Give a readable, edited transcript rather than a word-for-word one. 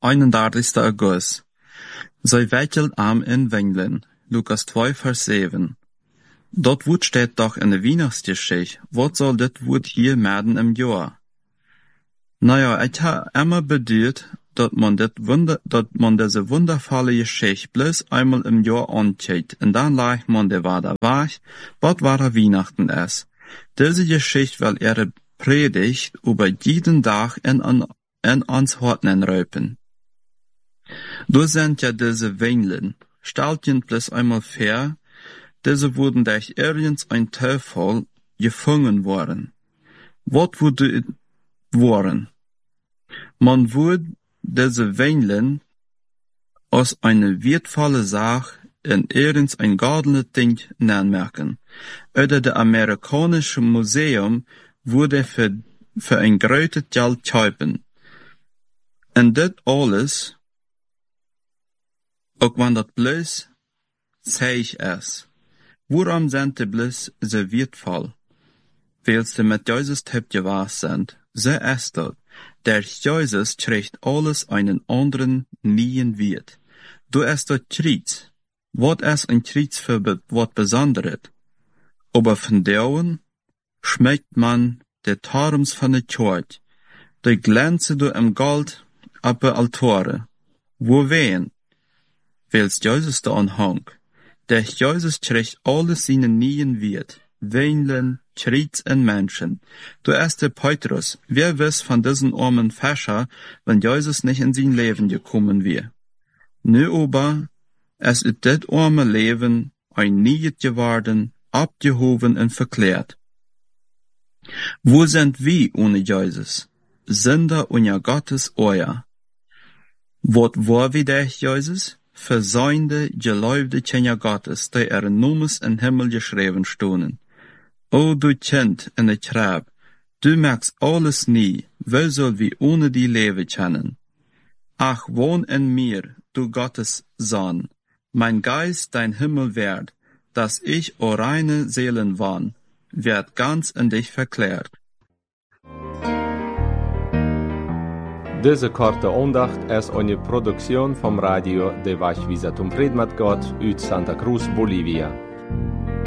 31. August. Zij wetjelt am in Wenglen, Lukas 2, Vers 7. Dat woord steht doch in de Weihnachtsgeschichte. Wat soll dit woord hier melden im Jahr? Naja, ich ha immer bedoeld dat man diese wundervolle Geschichte bloß einmal im Jahr anschaut, und dann leicht man de Wader weg, wat wahre Weihnachten ist. Diese Geschichte will ihre Predigt über jeden Tag in ans Horten rüpen. Du sind ja diese Wenglen, stellt ihn bloß einmal vor, diese wurden durch irgend ein Teufel gefangen worden. Wat wurde worden? Man würde diese Wenglen als eine wertvolle Sache in irgendein goldenes Ding anmerken. Oder das amerikanische Museum würde für ein großes Geld kaufen. Und das alles, auch wenn das bloß Zeich ist. Warum sind die bloß so wertvoll? Weil sie mit Jesus gewahrt sind. So ist das. Der Jesus trägt alles einen anderen neuen Wert. Du ist das Kreuz. Was ist ein Kreuz für was Besonderes? Aber von Dauern schmeckt man die Tarms von der Kirche, die glänzen du im Gold auf der Altare. Wo wehen? Weil's Jesus da anhang. Der Jesus trägt alles seinen neuen Wert. Weinlen, Kreuz und Menschen. Du erste Petrus, wer weiß von diesen armen Fischer, wenn Jesus nicht in sein Leben gekommen wäre? Nu aber, es ist das arme Leben ein Niet geworden, abgehoben und verklärt. Wo sind wir ohne Jesus? Sünder ohne Gottes Euer. Wat war wie der Jesus? Versäumte, geläufte Kinder Gottes, die ihren Namens im Himmel geschrieben stonden. O du Kind in der Grab, du merkst alles nie, wo soll wir ohne die Leben kennen? Ach, wohn in mir, du Gottes Sohn, mein Geist dein Himmel wert, dass ich o reine Seelen wahn, wird ganz in dich verklärt. Diese korte Andacht ist eine Produktion vom Radio de Vachvisatum Fred mit Gott uit Santa Cruz, Bolivia.